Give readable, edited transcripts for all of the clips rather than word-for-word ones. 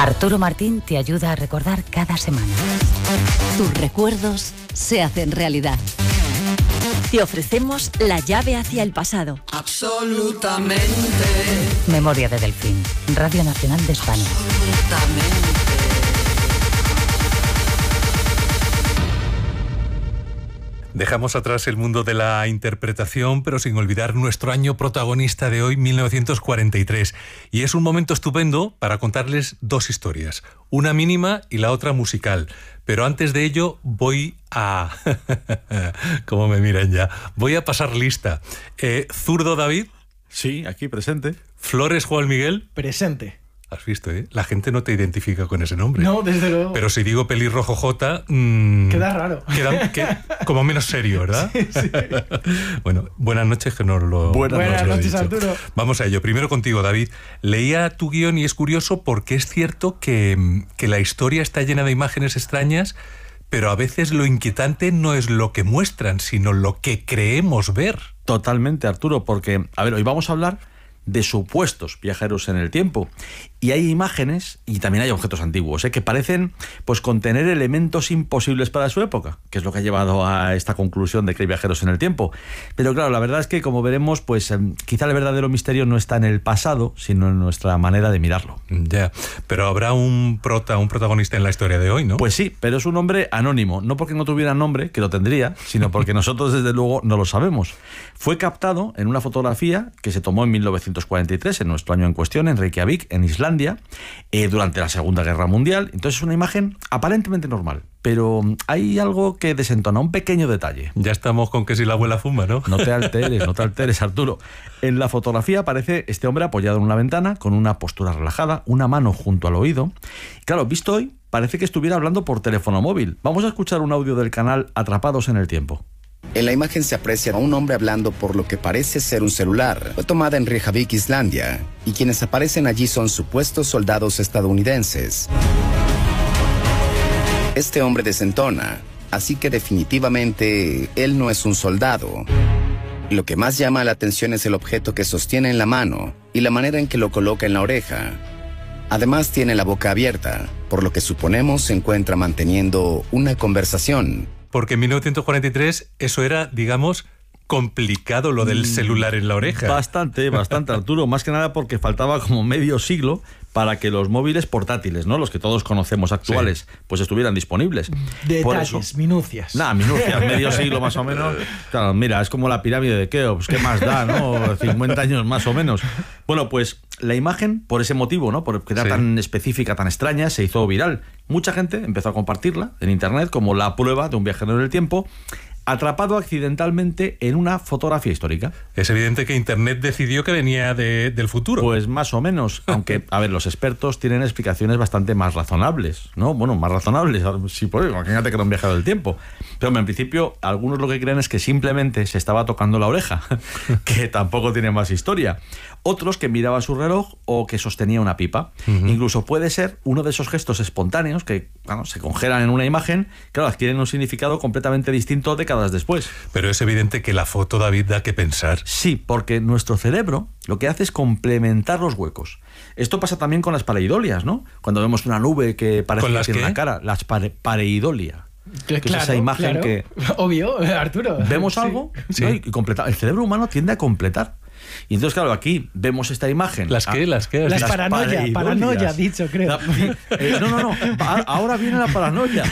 Arturo Martín te ayuda a recordar cada semana. Tus recuerdos se hacen realidad. Te ofrecemos la llave hacia el pasado. Absolutamente. Memoria de Delfín, Radio Nacional de España. Absolutamente. Dejamos atrás el mundo de la interpretación, pero sin olvidar nuestro año protagonista de hoy, 1943. Y es un momento estupendo para contarles dos historias, una mínima y la otra musical. Pero antes de ello voy a... ¿Cómo me miran ya? Voy a pasar lista. Zurdo David. Sí, aquí presente. Flores Juan Miguel. Presente. Has visto, ¿eh? La gente no te identifica con ese nombre. No, desde luego. Pero si digo pelirrojo J... queda raro. Queda como menos serio, ¿verdad? Sí, sí. Bueno, buenas noches, que no lo... Buenas noches, Arturo. Vamos a ello. Primero contigo, David. Leía tu guión y es curioso porque es cierto que la historia está llena de imágenes extrañas, pero a veces lo inquietante no es lo que muestran, sino lo que creemos ver. Totalmente, Arturo, porque, a ver, hoy vamos a hablar de supuestos viajeros en el tiempo. Y hay imágenes, y también hay objetos antiguos, que parecen pues contener elementos imposibles para su época, que es lo que ha llevado a esta conclusión de que hay viajeros en el tiempo. Pero claro, la verdad es que, como veremos, pues quizá el verdadero misterio no está en el pasado, sino en nuestra manera de mirarlo. Ya, pero habrá un protagonista en la historia de hoy, ¿no? Pues sí, pero es un hombre anónimo, no porque no tuviera nombre, que lo tendría, sino porque nosotros desde luego no lo sabemos. Fue captado en una fotografía que se tomó en 1943, en nuestro año en cuestión, en Reykjavik, en Islandia, durante la Segunda Guerra Mundial. Entonces es una imagen aparentemente normal, pero hay algo que desentona, un pequeño detalle. Ya estamos con que si la abuela fuma, ¿no? No te alteres, Arturo. En la fotografía aparece este hombre apoyado en una ventana, con una postura relajada, una mano junto al oído. Claro, visto hoy, parece que estuviera hablando por teléfono móvil. Vamos a escuchar un audio del canal Atrapados en el Tiempo. En la imagen se aprecia a un hombre hablando por lo que parece ser un celular. Fue tomada en Reykjavik, Islandia, y quienes aparecen allí son supuestos soldados estadounidenses. Este hombre desentona, así que definitivamente él no es un soldado. Lo que más llama la atención es el objeto que sostiene en la mano y la manera en que lo coloca en la oreja. Además tiene la boca abierta, por lo que suponemos se encuentra manteniendo una conversación. Porque en 1943 eso era, digamos, complicado, lo del celular en la oreja. Bastante, Arturo. Más que nada porque faltaba como medio siglo para que los móviles portátiles, ¿no? Los que todos conocemos actuales, sí, pues estuvieran disponibles. Detalles, minucias. Minucias, medio siglo más o menos. Claro, mira, es como la pirámide de Keops, ¿qué más da, no? 50 años más o menos. Bueno, pues la imagen, por ese motivo, ¿no? Porque era tan específica, tan extraña, se hizo viral. Mucha gente empezó a compartirla en internet como la prueba de un viajero en el tiempo atrapado accidentalmente en una fotografía histórica. Es evidente que Internet decidió que venía del futuro. Pues más o menos, aunque, a ver, los expertos tienen explicaciones bastante más razonables, ¿no? Bueno, más razonables, sí, pues imagínate que era un viajero del tiempo. Pero en principio, algunos lo que creen es que simplemente se estaba tocando la oreja, que tampoco tiene más historia. Otros que miraba su reloj o que sostenía una pipa. Uh-huh. Incluso puede ser uno de esos gestos espontáneos que, bueno, se congelan en una imagen, claro, adquieren un significado completamente distinto décadas después. Pero es evidente que la foto, David, da que pensar. Sí, porque nuestro cerebro lo que hace es complementar los huecos. Esto pasa también con las pareidolias, ¿no? Cuando vemos una nube que parece que tiene una cara, las pareidolia. Que claro, es esa imagen, claro, que... Obvio, Arturo. Vemos algo, sí, ¿no? Y completa. El cerebro humano tiende a completar. Y entonces, claro, aquí vemos esta imagen. ¿Las qué? Las paranoia, dicho, creo. No. Ahora viene la paranoia.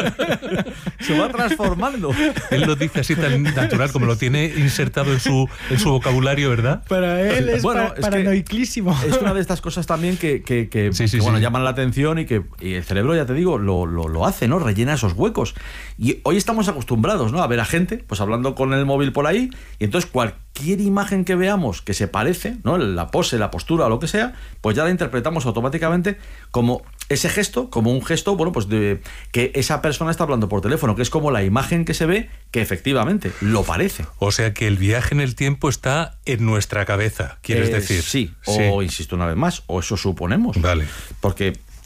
Se va transformando. Él lo dice así tan natural, como lo tiene insertado en su vocabulario, ¿verdad? Para él es paranoiclísimo. Es una de estas cosas también que llaman la atención y que el cerebro, ya te digo, lo hace, ¿no? Rellena esos huecos. Y hoy estamos acostumbrados, ¿no? A ver a gente pues hablando con el móvil por ahí, y entonces cualquier imagen que veamos que se parece, ¿no? La pose, la postura o lo que sea, pues ya la interpretamos automáticamente como ese gesto, como un gesto, bueno, pues de que esa persona está hablando por teléfono, que es como la imagen que se ve, que efectivamente lo parece. O sea que el viaje en el tiempo está en nuestra cabeza, ¿quieres decir? Sí, o insisto una vez más, o eso suponemos. Vale. Porque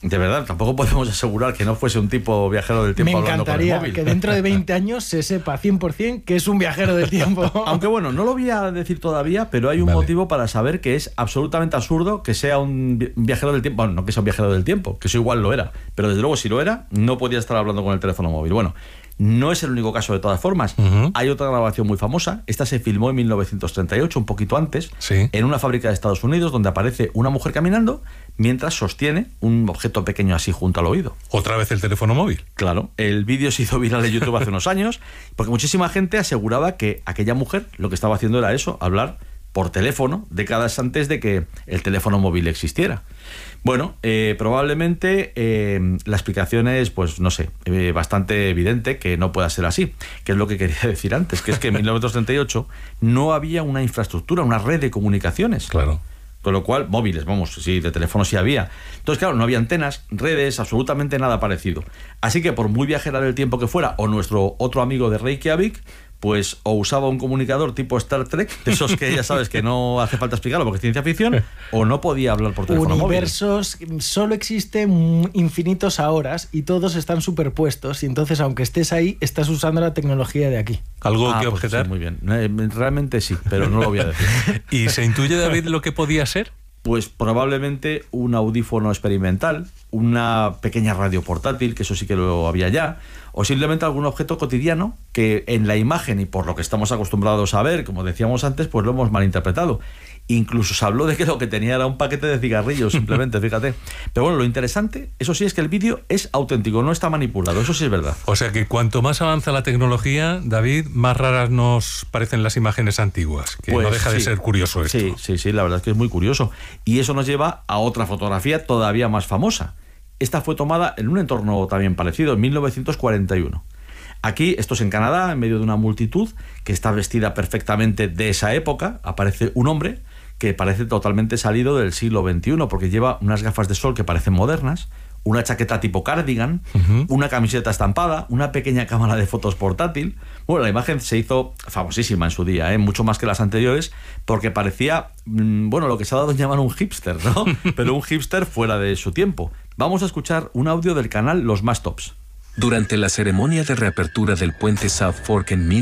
de verdad, tampoco podemos asegurar que no fuese un tipo viajero del tiempo. Me encantaría que dentro de 20 años se sepa 100% que es un viajero del tiempo. Aunque bueno, no lo voy a decir todavía, pero hay un motivo para saber que es absolutamente absurdo que sea un viajero del tiempo. Bueno, no que sea un viajero del tiempo, que eso igual lo era, pero desde luego si lo era, no podía estar hablando con el teléfono móvil. Bueno, no es el único caso de todas formas. Hay otra grabación muy famosa. Esta se filmó en 1938, un poquito antes, en una fábrica de Estados Unidos, donde aparece una mujer caminando mientras sostiene un objeto pequeño así junto al oído. ¿Otra vez el teléfono móvil? Claro. El vídeo se hizo viral en YouTube hace unos años, porque muchísima gente aseguraba que aquella mujer lo que estaba haciendo era eso, hablar por teléfono décadas antes de que el teléfono móvil existiera. Bueno, probablemente la explicación es, pues no sé, bastante evidente que no pueda ser así, que es lo que quería decir antes, que es que en 1938 no había una infraestructura, una red de comunicaciones. Claro. Con lo cual, móviles, vamos, sí, de teléfono sí había. Entonces, claro, no había antenas, redes, absolutamente nada parecido. Así que por muy viajera del tiempo que fuera, o nuestro otro amigo de Reykjavik, pues o usaba un comunicador tipo Star Trek, de esos que ya sabes que no hace falta explicarlo porque es ciencia ficción, o no podía hablar por teléfono Universos, móvil. Solo existen infinitos ahora y todos están superpuestos, y entonces aunque estés ahí, estás usando la tecnología de aquí. ¿Algo que objetar? Sí, muy bien. Realmente sí, pero no lo voy a decir. ¿Y se intuye, David, lo que podía ser? Pues probablemente un audífono experimental, una pequeña radio portátil, que eso sí que lo había ya, o simplemente algún objeto cotidiano que en la imagen y por lo que estamos acostumbrados a ver, como decíamos antes, pues lo hemos malinterpretado. Incluso se habló de que lo que tenía era un paquete de cigarrillos, simplemente, fíjate. Pero bueno, lo interesante, eso sí, es que el vídeo es auténtico, no está manipulado, eso sí es verdad. O sea que cuanto más avanza la tecnología, David, más raras nos parecen las imágenes antiguas, que pues no deja de ser curioso esto. Sí, la verdad es que es muy curioso. Y eso nos lleva a otra fotografía todavía más famosa. Esta fue tomada en un entorno también parecido, en 1941. Aquí, esto es en Canadá, en medio de una multitud que está vestida perfectamente de esa época, aparece un hombre que parece totalmente salido del siglo XXI, porque lleva unas gafas de sol que parecen modernas, una chaqueta tipo cardigan, una camiseta estampada, una pequeña cámara de fotos portátil. Bueno, la imagen se hizo famosísima en su día, mucho más que las anteriores, porque parecía, bueno, lo que se ha dado en llamar un hipster, ¿no? Pero un hipster fuera de su tiempo. Vamos a escuchar un audio del canal Los Más Tops. Durante la ceremonia de reapertura del puente South Fork en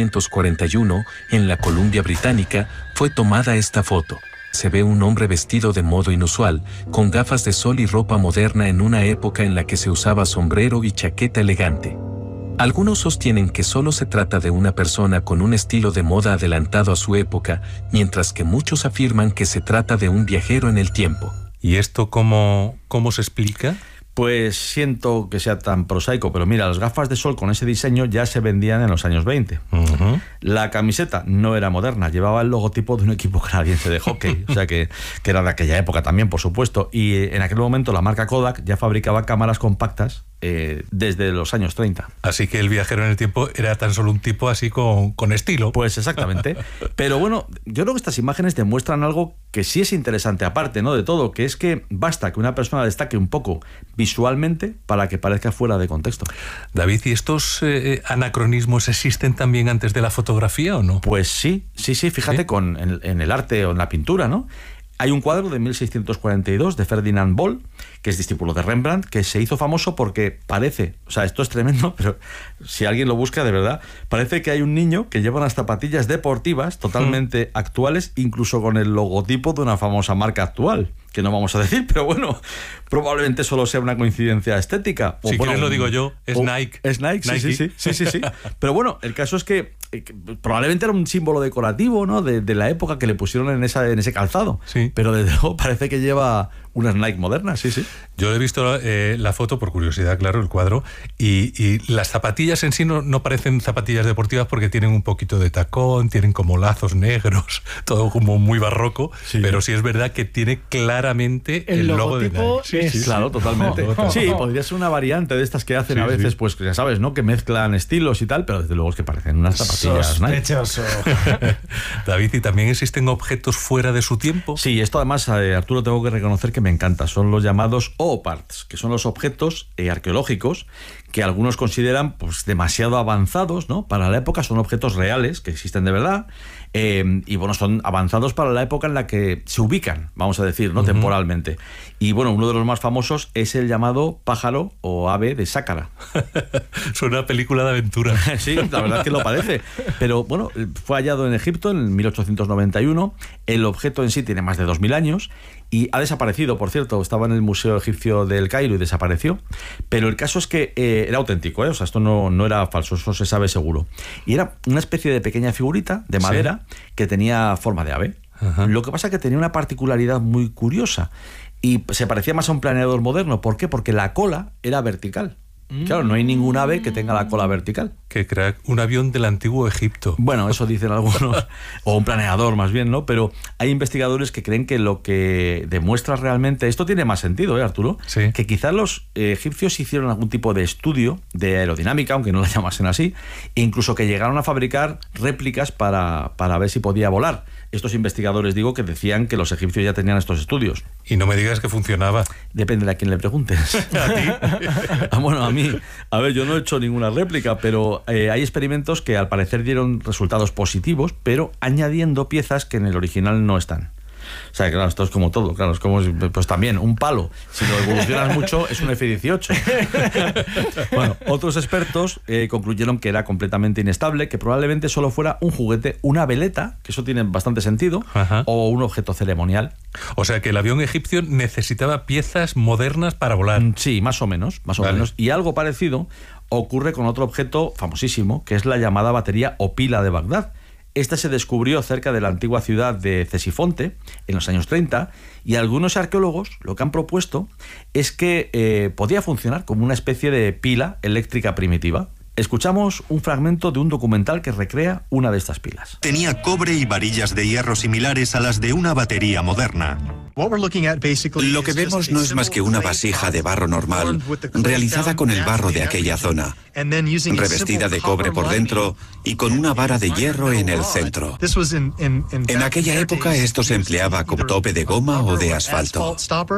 1941, en la Columbia Británica, fue tomada esta foto. Se ve un hombre vestido de modo inusual, con gafas de sol y ropa moderna en una época en la que se usaba sombrero y chaqueta elegante. Algunos sostienen que solo se trata de una persona con un estilo de moda adelantado a su época, mientras que muchos afirman que se trata de un viajero en el tiempo. ¿Y esto cómo se explica? Pues siento que sea tan prosaico, pero mira, las gafas de sol con ese diseño ya se vendían en los años 20. La camiseta no era moderna, llevaba el logotipo de un equipo canadiense de hockey, o sea que era de aquella época también, por supuesto. Y en aquel momento la marca Kodak ya fabricaba cámaras compactas desde los años 30. Así que el viajero en el tiempo era tan solo un tipo así con estilo. Pues exactamente. Pero bueno, yo creo que estas imágenes demuestran algo que sí es interesante aparte, ¿no?, de todo, que es que basta que una persona destaque un poco visualmente para que parezca fuera de contexto. David, ¿y estos anacronismos existen también antes de la fotografía o no? Pues sí, fíjate, en el arte o en la pintura, ¿no? Hay un cuadro de 1642 de Ferdinand Bol, que es discípulo de Rembrandt, que se hizo famoso porque parece, o sea, esto es tremendo, pero si alguien lo busca de verdad, parece que hay un niño que lleva unas zapatillas deportivas totalmente actuales, incluso con el logotipo de una famosa marca actual, que no vamos a decir, pero bueno, probablemente solo sea una coincidencia estética. Si quieres lo digo yo, es Nike. Es Nike. Sí. Pero bueno, el caso es que probablemente era un símbolo decorativo, ¿no?, de la época que le pusieron en ese calzado. Sí. Pero desde luego parece que lleva unas Nike modernas, sí. Yo he visto la foto, por curiosidad, claro, el cuadro, y las zapatillas en sí no parecen zapatillas deportivas porque tienen un poquito de tacón, tienen como lazos negros, todo como muy barroco, pero sí es verdad que tiene claramente el logo de Nike. Sí, claro, totalmente. Sí, podría ser una variante de estas que hacen a veces, pues ya sabes, ¿no?, que mezclan estilos y tal, pero desde luego es que parecen unas zapatillas sospechoso. Nike. David, ¿y también existen objetos fuera de su tiempo? Sí, esto además, Arturo, tengo que reconocer que me encanta, son los llamados ooparts, que son los objetos arqueológicos que algunos consideran pues demasiado avanzados, ¿no? Para la época. Son objetos reales que existen de verdad, y bueno, son avanzados para la época en la que se ubican, vamos a decir, ¿no? Temporalmente. Y bueno, uno de los más famosos es el llamado pájaro o ave de Sácara. Suena a película de aventura. Sí, la verdad es que lo parece. Pero bueno, fue hallado en Egipto en 1891. El objeto en sí tiene más de 2000 años y ha desaparecido, por cierto. Estaba en el Museo Egipcio del Cairo y desapareció. Pero el caso es que era auténtico, ¿eh? O sea, esto no era falso, eso se sabe seguro. Y era una especie de pequeña figurita de madera, ¿sí?, que tenía forma de ave. Ajá. Lo que pasa es que tenía una particularidad muy curiosa y se parecía más a un planeador moderno. ¿Por qué? Porque la cola era vertical. Claro, no hay ningún ave que tenga la cola vertical. Que crack, un avión del antiguo Egipto. Bueno, eso dicen algunos, o un planeador más bien, ¿no? Pero hay investigadores que creen que lo que demuestra realmente, esto tiene más sentido, Arturo, sí, que quizás los egipcios hicieron algún tipo de estudio de aerodinámica, aunque no la llamasen así, e incluso que llegaron a fabricar réplicas para ver si podía volar. Estos investigadores, digo, que decían que los egipcios ya tenían estos estudios. Y no me digas que funcionaba. Depende de a quién le preguntes. ¿A ti? Bueno, a mí. A ver, yo no he hecho ninguna réplica, pero hay experimentos que al parecer dieron resultados positivos, pero añadiendo piezas que en el original no están. O sea, claro, esto es como todo, claro, es como, pues también, un palo, si lo evolucionas mucho, es un F-18. Bueno, otros expertos concluyeron que era completamente inestable, que probablemente solo fuera un juguete, una veleta, que eso tiene bastante sentido, ajá, o un objeto ceremonial. O sea, que el avión egipcio necesitaba piezas modernas para volar. Sí, más o menos. Y algo parecido ocurre con otro objeto famosísimo, que es la llamada batería o pila de Bagdad. Esta se descubrió cerca de la antigua ciudad de Ctesifonte en los años 30 y algunos arqueólogos lo que han propuesto es que podía funcionar como una especie de pila eléctrica primitiva. Escuchamos un fragmento de un documental que recrea una de estas pilas. Tenía cobre y varillas de hierro similares a las de una batería moderna. Lo que vemos no es más que una vasija de barro normal, realizada con el barro de aquella zona, revestida de cobre por dentro y con una vara de hierro en el centro. En aquella época esto se empleaba como tope de goma o de asfalto.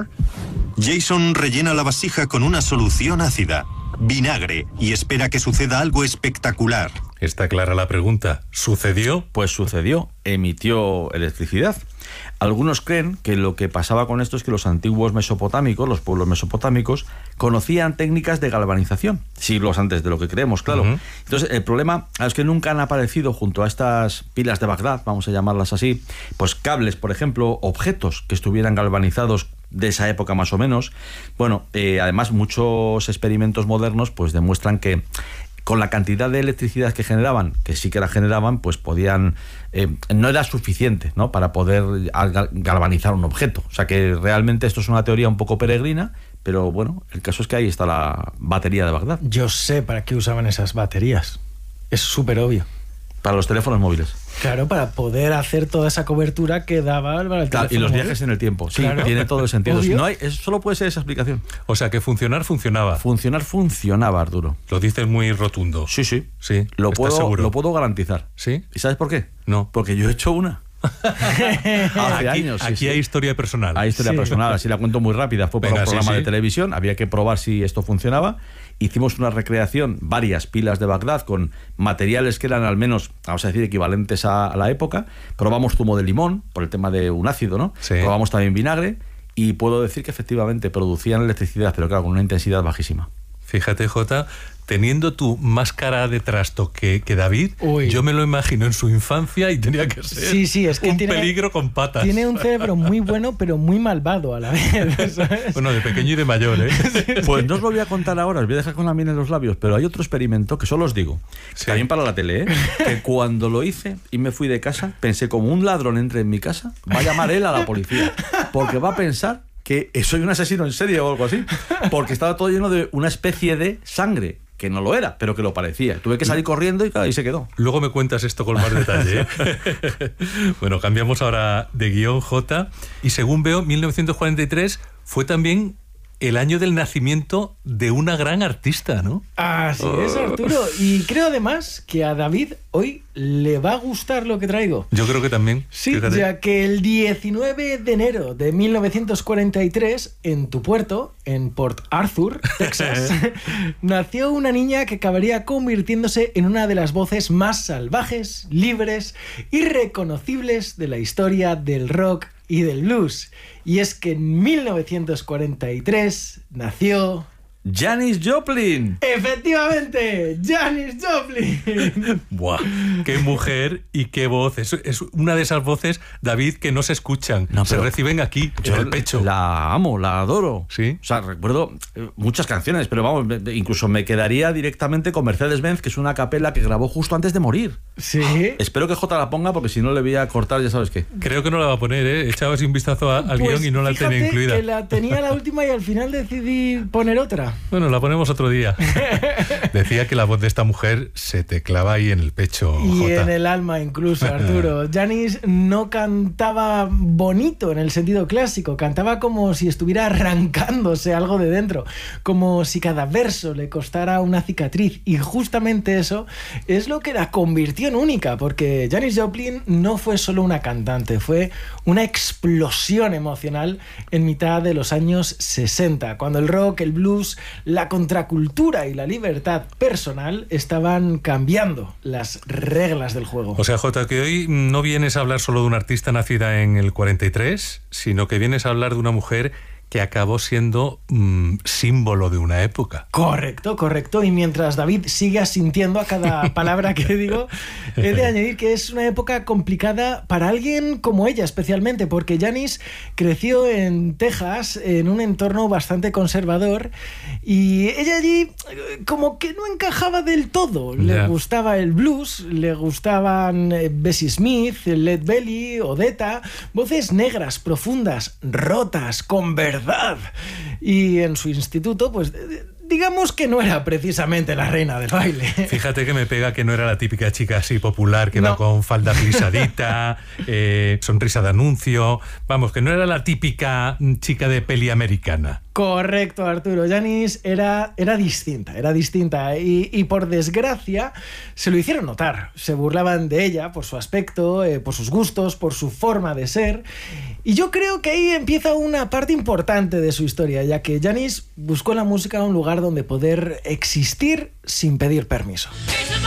Jason rellena la vasija con una solución ácida, vinagre, y espera que suceda algo espectacular. Está clara la pregunta. ¿Sucedió? Pues sucedió. Emitió electricidad. Algunos creen que lo que pasaba con esto es que los antiguos mesopotámicos, los pueblos mesopotámicos, conocían técnicas de galvanización, siglos antes de lo que creemos, claro. Entonces, el problema es que nunca han aparecido junto a estas pilas de Bagdad, vamos a llamarlas así, pues cables, por ejemplo, objetos que estuvieran galvanizados de esa época más o menos. Bueno, además muchos experimentos modernos pues demuestran que con la cantidad de electricidad que generaban, que sí que la generaban, pues podían... no era suficiente, ¿no?, para poder galvanizar un objeto. O sea que realmente esto es una teoría un poco peregrina, pero bueno, el caso es que ahí está la batería de Bagdad. Yo sé para qué usaban esas baterías. Es súper obvio. Para los teléfonos móviles. Claro, para poder hacer toda esa cobertura que daba el teléfono y los móvil. viajes en el tiempo. Sí, claro, tiene todo el sentido. Obvio. Solo puede ser esa explicación. O sea, que funcionaba. Funcionaba, Arturo. Lo dices muy rotundo. Sí. Sí, lo puedo garantizar. ¿Sí? ¿Y sabes por qué? No. Porque yo he hecho una. Hace años. Aquí hay historia personal. Hay historia personal, así la cuento muy rápida. Fue para un programa de televisión, había que probar si esto funcionaba. Hicimos una recreación, varias pilas de Bagdad con materiales que eran al menos, vamos a decir, equivalentes a la época. Probamos zumo de limón, por el tema de un ácido, ¿no? Sí. Probamos también vinagre y puedo decir que efectivamente producían electricidad, pero claro, con una intensidad bajísima. Fíjate, Jota, teniendo tú más cara de trasto que David, yo me lo imagino en su infancia y tenía que ser es que un peligro con patas. Tiene un cerebro muy bueno, pero muy malvado a la vez, ¿sabes? Bueno, de pequeño y de mayor, ¿eh? Pues no os lo voy a contar ahora, os voy a dejar con la miel en los labios, pero hay otro experimento que solo os digo, también para la tele, que cuando lo hice y me fui de casa, pensé, como un ladrón entre en mi casa, va a llamar él a la policía, porque va a pensar que soy un asesino en serie o algo así, porque estaba todo lleno de una especie de sangre, que no lo era, pero que lo parecía. Tuve que salir corriendo y ahí se quedó. Luego me cuentas esto con más detalle, ¿eh? Bueno, cambiamos ahora de guión, Jota, y según veo, 1943 fue también el año del nacimiento de una gran artista, ¿no? Así es, Arturo. Y creo además que a David hoy le va a gustar lo que traigo. Yo creo que también. Sí, fíjate. Ya que el 19 de enero de 1943, en tu puerto, en Port Arthur, Texas, nació una niña que acabaría convirtiéndose en una de las voces más salvajes, libres y reconocibles de la historia del rock y del blues. Y es que en 1943 nació... ¡Janis Joplin! ¡Efectivamente! ¡Janis Joplin! ¡Buah! ¡Qué mujer y qué voz! Es una de esas voces, David, que no se escuchan. No, se reciben aquí, en el pecho. La amo, la adoro. Sí. O sea, recuerdo muchas canciones, pero vamos, incluso me quedaría directamente con Mercedes-Benz, que es una capela que grabó justo antes de morir. Sí. Espero que Jota la ponga, porque si no le voy a cortar, ya sabes qué. Creo que no la va a poner, ¿eh? Echaba así un vistazo al guión y no la tenía incluida. Que la tenía la última y al final decidí poner otra. Bueno, la ponemos otro día. Decía que la voz de esta mujer se te clava ahí en el pecho, y Jota. en el alma incluso, Arturo. Janis no cantaba bonito en el sentido clásico, cantaba como si estuviera arrancándose algo de dentro, como si cada verso le costara una cicatriz, y justamente eso es lo que la convirtió en única, porque Janis Joplin no fue solo una cantante, fue una explosión emocional en mitad de los años 60, cuando el rock, el blues, la contracultura y la libertad personal estaban cambiando las reglas del juego. O sea, Jota, que hoy no vienes a hablar solo de una artista nacida en el 43, sino que vienes a hablar de una mujer que acabó siendo símbolo de una época. Correcto, correcto. Y mientras David sigue asintiendo a cada palabra que digo, he de añadir que es una época complicada para alguien como ella, especialmente, porque Janis creció en Texas, en un entorno bastante conservador, y ella allí como que no encajaba del todo. Le gustaba el blues, le gustaban Bessie Smith, Led Belly, Odetta, voces negras, profundas, rotas, con verdad. Y en su instituto, pues digamos que no era precisamente la reina del baile. Fíjate que me pega que no era la típica chica así popular que va con falda plisadita, sonrisa de anuncio. Vamos, que no era la típica chica de peli americana. Correcto, Arturo. Janis era distinta y por desgracia se lo hicieron notar. Se burlaban de ella por su aspecto, por sus gustos, por su forma de ser. Y yo creo que ahí empieza una parte importante de su historia, ya que Janis buscó en la música un lugar donde poder existir sin pedir permiso.